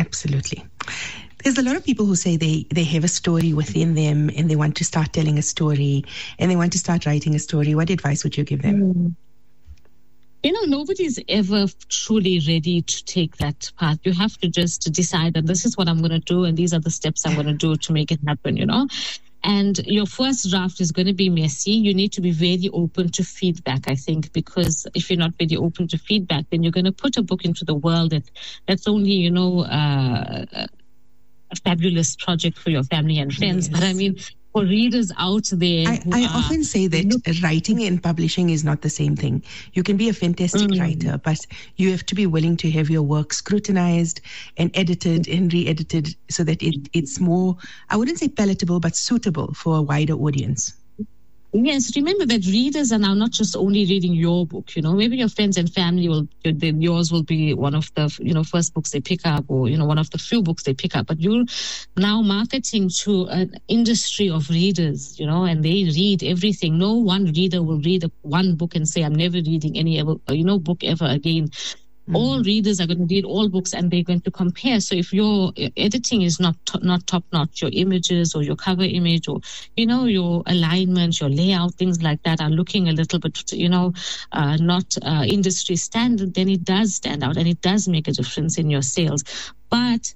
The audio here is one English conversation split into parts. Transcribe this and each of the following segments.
Absolutely. There's a lot of people who say they have a story within them and they want to start telling a story and they want to start writing a story. What advice would you give them? Nobody's ever truly ready to take that path. You have to just decide that this is what I'm going to do and these are the steps I'm going to do to make it happen, And your first draft is going to be messy. You need to be very open to feedback, I think, because if you're not very open to feedback, then you're going to put a book into the world that's only, a fabulous project for your family and friends. Yes. But I mean, for readers out there... I often say that writing and publishing is not the same thing. You can be a fantastic writer, but you have to be willing to have your work scrutinized and edited and re-edited so that it's more, I wouldn't say palatable, but suitable for a wider audience. Yes, remember that readers are now not just only reading your book, maybe your friends and family yours will be one of the, first books they pick up or, one of the few books they pick up. But you're now marketing to an industry of readers, and they read everything. No one reader will read one book and say, I'm never reading any book ever again. All readers are going to read all books and they're going to compare. So if your editing is not top-notch, your images or your cover image or, your alignment, your layout, things like that are looking a little bit, not industry standard, then it does stand out and it does make a difference in your sales. But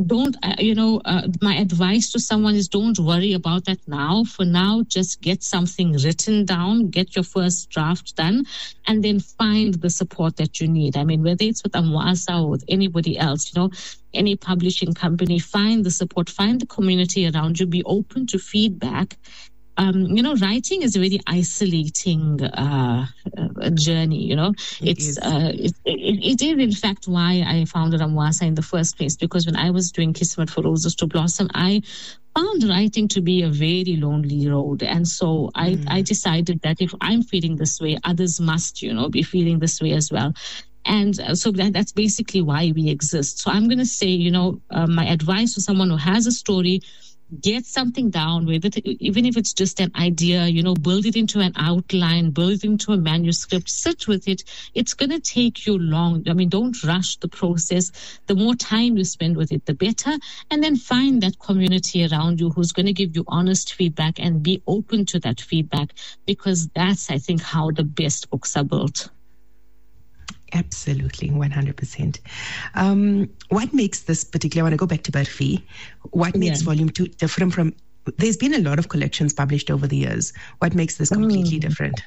my advice to someone is don't worry about that now. For now, just get something written down, get your first draft done, and then find the support that you need. I mean, whether it's with Amwasa or with anybody else, any publishing company, find the support, find the community around you, be open to feedback. Writing is a very isolating journey, It is in fact why I founded Amwasa in the first place, because when I was doing Kismet for Roses to Blossom, I found writing to be a very lonely road. And so I decided that if I'm feeling this way, others must, be feeling this way as well. And so that's basically why we exist. So I'm going to say, my advice to someone who has a story, get something down with it, even if it's just an idea, build it into an outline, build it into a manuscript, sit with it. It's going to take you long. I mean, don't rush the process. The more time you spend with it, the better. And then find that community around you who's going to give you honest feedback and be open to that feedback, because that's, I think, how the best books are built. Absolutely, 100%. What makes this particular, I want to go back to Barfi, what makes Volume 2 different from, there's been a lot of collections published over the years. What makes this completely different?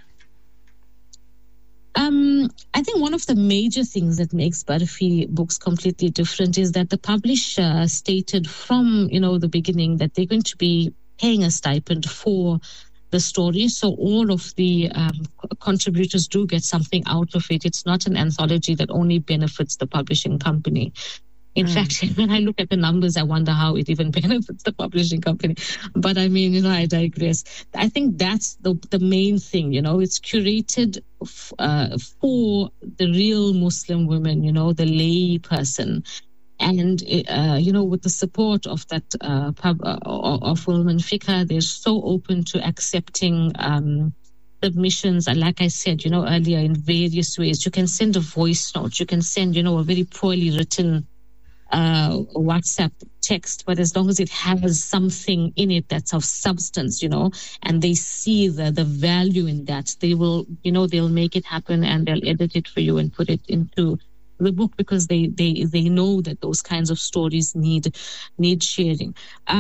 I think one of the major things that makes Barfi books completely different is that the publisher stated from, the beginning that they're going to be paying a stipend for the story. So all of the contributors do get something out of it. It's not an anthology that only benefits the publishing company. In fact, when I look at the numbers, I wonder how it even benefits the publishing company. But I mean, I digress. I think that's the main thing, it's curated for the real Muslim women, the lay person. And, with the support of that of Women Fiqh, they're so open to accepting submissions. And like I said, earlier, in various ways, you can send a voice note, you can send, a very poorly written WhatsApp text, but as long as it has something in it that's of substance, and they see the value in that, they will, they'll make it happen and they'll edit it for you and put it into the book, because they know that those kinds of stories need sharing.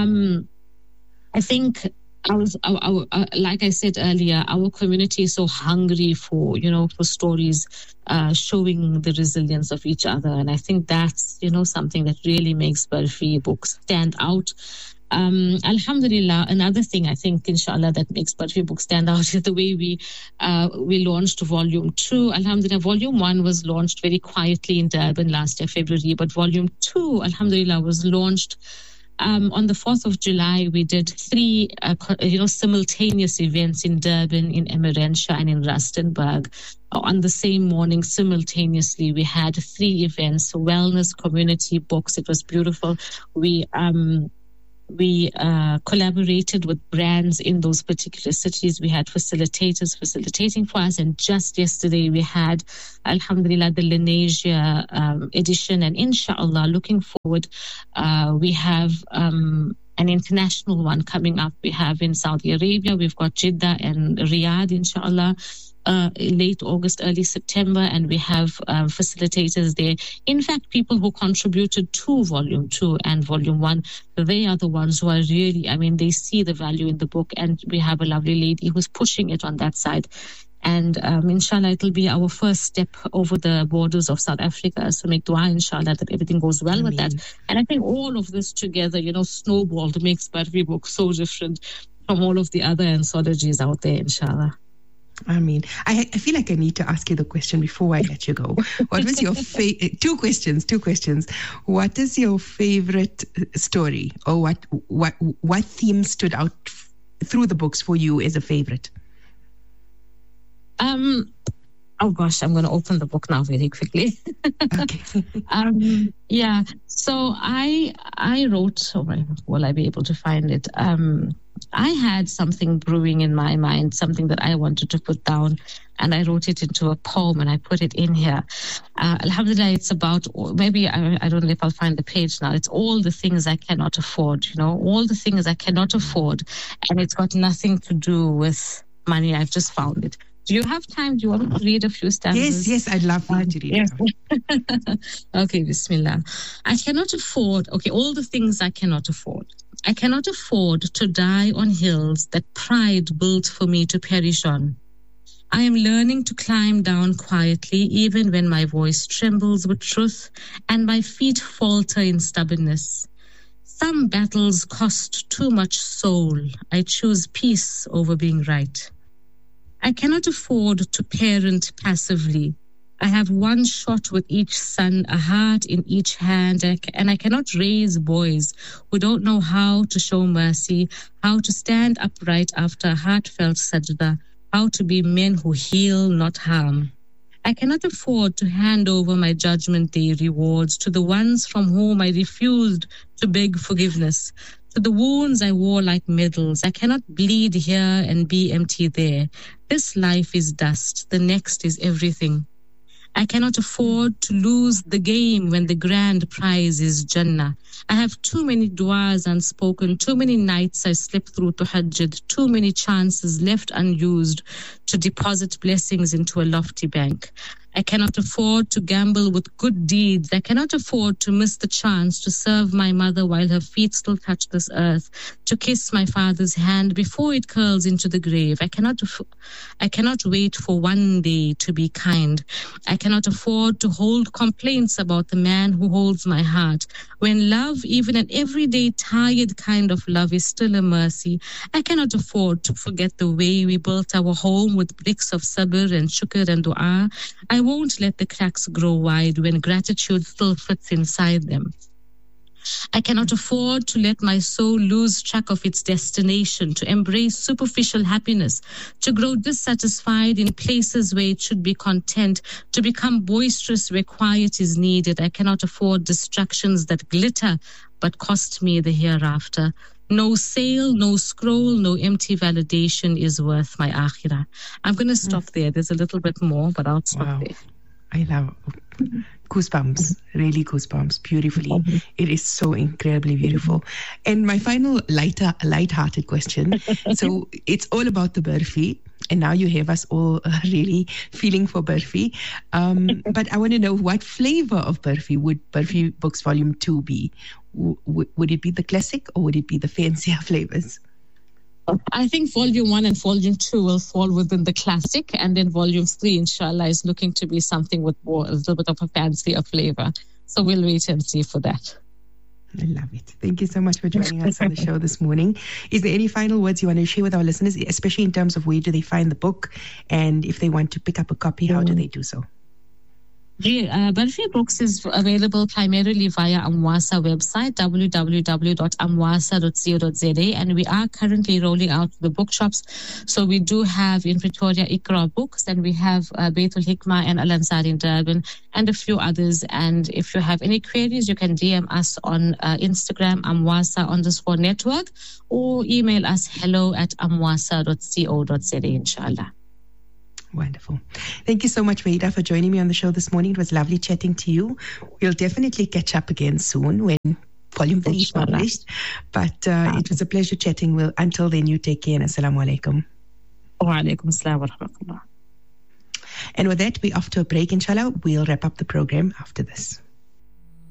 I think like I said earlier, our community is so hungry for stories showing the resilience of each other, and I think that's something that really makes Barfi books stand out. Alhamdulillah, another thing I think, inshallah, that makes Barfi books stand out is the way we launched Volume 2. Alhamdulillah, Volume 1 was launched very quietly in Durban last year, February, but Volume 2, alhamdulillah, was launched on the 4th of July. We did 3 simultaneous events in Durban, in Emiransha, and in Rustenburg. On the same morning, simultaneously, we had 3 events, wellness, community, books. It was beautiful. We We collaborated with brands in those particular cities. We had facilitators facilitating for us. And just yesterday, we had, alhamdulillah, the Lenasia edition. And inshallah, looking forward, we have an international one coming up. We have in Saudi Arabia, we've got Jeddah and Riyadh, inshallah. Late August, early September, and we have facilitators there. In fact, people who contributed to Volume 2 and Volume 1, they are the ones who are really, they see the value in the book, and we have a lovely lady who's pushing it on that side. And inshallah, it'll be our first step over the borders of South Africa. So make dua, inshallah, that everything goes well with that. And I think all of this together, snowballed, makes Barfi book so different from all of the other anthologies out there, inshallah. I feel like I need to ask you the question before I let you go. What was your two questions. What is your favorite story, or what theme stood out through the books for you as a favorite? Oh gosh, I'm going to open the book now very quickly. Okay. Yeah. So I wrote, will I be able to find it? I had something brewing in my mind, something that I wanted to put down, and I wrote it into a poem and I put it in here. Alhamdulillah, it's about, maybe, I don't know if I'll find the page now. It's all the things I cannot afford, all the things I cannot afford. And it's got nothing to do with money. I've just found it. Do you have time? Do you want me to read a few stanzas? Yes, I'd love for you to read. Yes. Okay, Bismillah. I cannot afford, all the things I cannot afford. I cannot afford to die on hills that pride built for me to perish on. I am learning to climb down quietly, even when my voice trembles with truth and my feet falter in stubbornness. Some battles cost too much soul. I choose peace over being right. I cannot afford to parent passively. I have one shot with each son, a heart in each hand, and I cannot raise boys who don't know how to show mercy, how to stand upright after a heartfelt sajda, how to be men who heal, not harm. I cannot afford to hand over my judgment day rewards to the ones from whom I refused to beg forgiveness, to the wounds I wore like medals. I cannot bleed here and be empty there. This life is dust, the next is everything. I cannot afford to lose the game when the grand prize is Jannah. I have too many du'as unspoken, too many nights I slept through tahajjud, too many chances left unused to deposit blessings into a lofty bank. I cannot afford to gamble with good deeds. I cannot afford to miss the chance to serve my mother while her feet still touch this earth, to kiss my father's hand before it curls into the grave. I cannot wait for one day to be kind. I cannot afford to hold complaints about the man who holds my heart. When love, even an everyday tired kind of love, is still a mercy, I cannot afford to forget the way we built our home with bricks of sabr and shukr and dua. I won't let the cracks grow wide when gratitude still fits inside them. I cannot afford to let my soul lose track of its destination, to embrace superficial happiness, to grow dissatisfied in places where it should be content, to become boisterous where quiet is needed. I cannot afford distractions that glitter but cost me the hereafter. No sale, no scroll, no empty validation is worth my akhirah. I'm going to stop there. There's a little bit more, but I'll stop there. I love goosebumps, really goosebumps, beautifully. It is so incredibly beautiful. And my final light-hearted question. So it's all about the Barfi, and now you have us all really feeling for Barfi. But I want to know, what flavor of Barfi would Barfi Books Volume 2 be? Would it be the classic, or would it be the fancier flavors? I think Volume 1 and Volume 2 will fall within the classic, and then Volume 3, inshallah, is looking to be something with a little bit of a fancier flavor. So we'll wait and see for that. I love it. Thank you so much for joining us on the show this morning. Is there any final words you want to share with our listeners, especially in terms of where do they find the book, and if they want to pick up a copy, how do they do so? Barfi Books is available primarily via Amwasa website, www.amwasa.co.za, and we are currently rolling out the bookshops. So we do have in Pretoria Iqra Books, and we have Baitul Hikmah and Al Ansar in Durban, and a few others. And if you have any queries, you can DM us on Instagram, amwasa_network, or email us hello@amwasa.co.za, inshallah. Wonderful. Thank you so much, Waheeda, for joining me on the show this morning. It was lovely chatting to you. We'll definitely catch up again soon when Volume 3 is published. But it was a pleasure chatting. Well, until then, you take care and assalamu alaikum. Wa alaikum assalam wa rahmatullah. And with that, we're off to a break, inshallah. We'll wrap up the program after this.